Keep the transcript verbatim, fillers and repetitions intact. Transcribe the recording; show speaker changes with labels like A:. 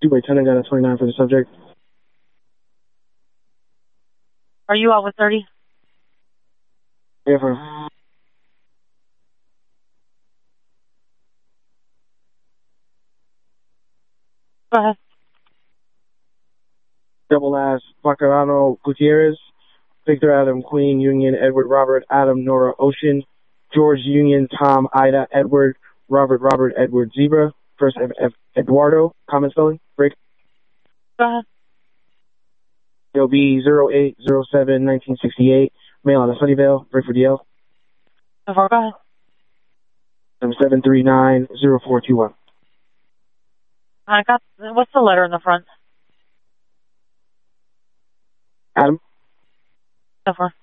A: Two attendant got a twenty-nine for the subject.
B: Are you out with thirty?
A: Yeah, for
B: Go ahead.
A: double ass Bacarano Gutierrez, Victor Adam Queen Union Edward Robert Adam Nora Ocean, George Union Tom Ida Edward Robert Robert Edward Zebra, first F, F, Eduardo, common spelling, break.
B: Go ahead.
A: It'll be zero eight zero seven nineteen sixty-eight, mail out of Sunnyvale, break for D L.
B: So far, go ahead.
A: I'm seven three nine zero four two one.
B: I got, what's the letter in the front?
A: Adam?
B: So far.